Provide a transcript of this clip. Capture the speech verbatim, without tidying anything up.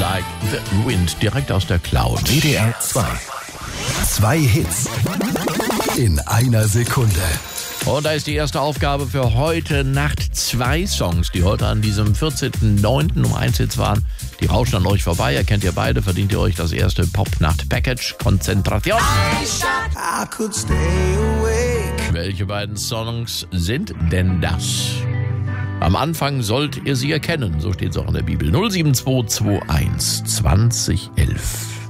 Like the Wind, direkt aus der Cloud. W D R zwei. Zwei Hits in einer Sekunde. Und da ist die erste Aufgabe für heute Nacht. Zwei Songs, die heute an diesem vierzehnten neunten um eins Hits waren. Die rauschen an euch vorbei. Ihr kennt ihr beide. Verdient ihr euch das erste Pop-Nacht-Package. Konzentration. I could stay awake. Welche beiden Songs sind denn das? Am Anfang sollt ihr sie erkennen. So steht es auch in der Bibel. null sieben zwei zwei eins zwanzig elf.